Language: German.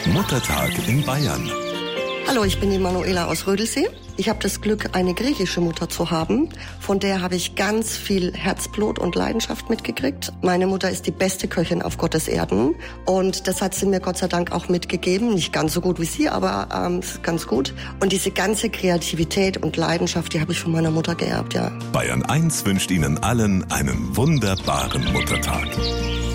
Muttertag in Bayern. Hallo, ich bin die Manuela aus Rödelsee. Ich habe das Glück, eine griechische Mutter zu haben. Von der habe ich ganz viel Herzblut und Leidenschaft mitgekriegt. Meine Mutter ist die beste Köchin auf Gottes Erden. Und das hat sie mir Gott sei Dank auch mitgegeben. Nicht ganz so gut wie sie, aber ganz gut. Und diese ganze Kreativität und Leidenschaft, die habe ich von meiner Mutter geerbt, ja. Bayern 1 wünscht Ihnen allen einen wunderbaren Muttertag.